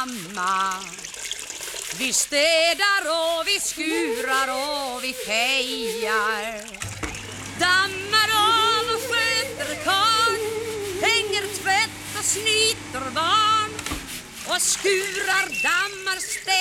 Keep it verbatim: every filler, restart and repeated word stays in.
mamma. Vi städar och vi skurar och vi fejar. Dammar av och sköter karl. Hänger tvätt och snyter barn. Och skurar, dammar, städar.